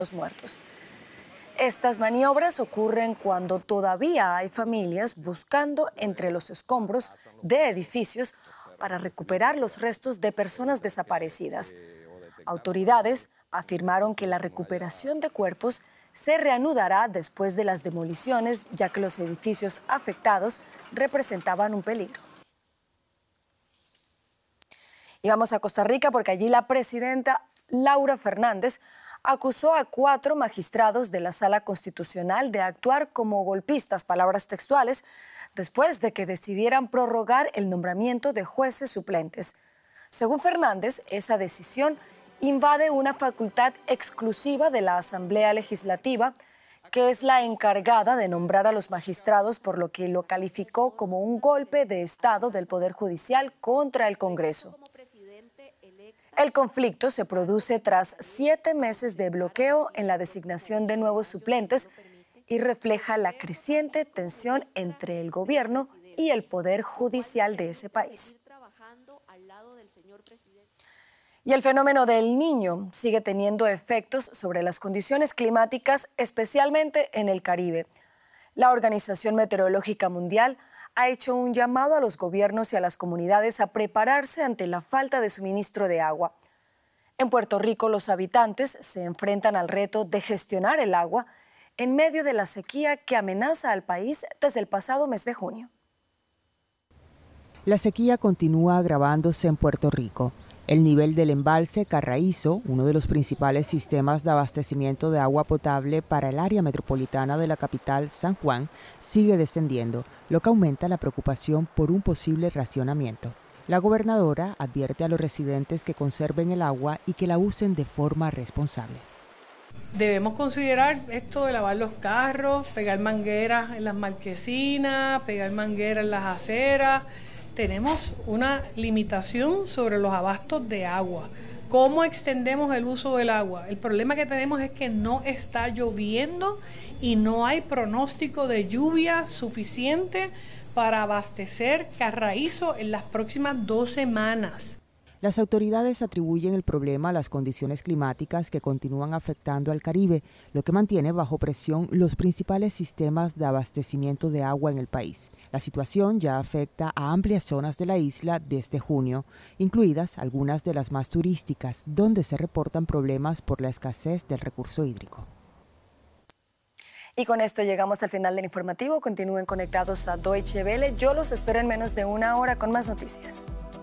los muertos. Estas maniobras ocurren cuando todavía hay familias buscando entre los escombros de edificios para recuperar los restos de personas desaparecidas. Autoridades afirmaron que la recuperación de cuerpos se reanudará después de las demoliciones, ya que los edificios afectados representaban un peligro. Y vamos a Costa Rica porque allí la presidenta Laura Fernández acusó a 4 magistrados de la Sala Constitucional de actuar como golpistas, palabras textuales, después de que decidieran prorrogar el nombramiento de jueces suplentes. Según Fernández, esa decisión invade una facultad exclusiva de la Asamblea Legislativa, que es la encargada de nombrar a los magistrados, por lo que lo calificó como un golpe de Estado del Poder Judicial contra el Congreso. El conflicto se produce tras 7 meses de bloqueo en la designación de nuevos suplentes y refleja la creciente tensión entre el gobierno y el Poder Judicial de ese país. Y el fenómeno del Niño sigue teniendo efectos sobre las condiciones climáticas, especialmente en el Caribe. La Organización Meteorológica Mundial ha hecho un llamado a los gobiernos y a las comunidades a prepararse ante la falta de suministro de agua. En Puerto Rico, los habitantes se enfrentan al reto de gestionar el agua en medio de la sequía que amenaza al país desde el pasado mes de junio. La sequía continúa agravándose en Puerto Rico. El nivel del embalse Carraízo, uno de los principales sistemas de abastecimiento de agua potable para el área metropolitana de la capital, San Juan, sigue descendiendo, lo que aumenta la preocupación por un posible racionamiento. La gobernadora advierte a los residentes que conserven el agua y que la usen de forma responsable. Debemos considerar esto de lavar los carros, pegar mangueras en las marquesinas, pegar mangueras en las aceras. Tenemos una limitación sobre los abastos de agua. ¿Cómo extendemos el uso del agua? El problema que tenemos es que no está lloviendo y no hay pronóstico de lluvia suficiente para abastecer Carraízo en las próximas 2 semanas. Las autoridades atribuyen el problema a las condiciones climáticas que continúan afectando al Caribe, lo que mantiene bajo presión los principales sistemas de abastecimiento de agua en el país. La situación ya afecta a amplias zonas de la isla desde junio, incluidas algunas de las más turísticas, donde se reportan problemas por la escasez del recurso hídrico. Y con esto llegamos al final del informativo. Continúen conectados a Deutsche Welle. Yo los espero en menos de 1 hora con más noticias.